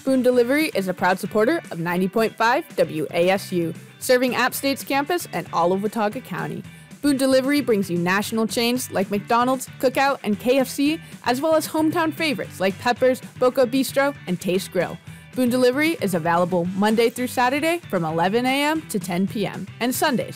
Boone Delivery is a proud supporter of 90.5 WASU, serving App State's campus and all of Watauga County. Boone Delivery brings you national chains like McDonald's, Cookout, and KFC, as well as hometown favorites like Peppers, Boca Bistro, and Taste Grill. Boone Delivery is available Monday through Saturday from 11 a.m. to 10 p.m. and Sundays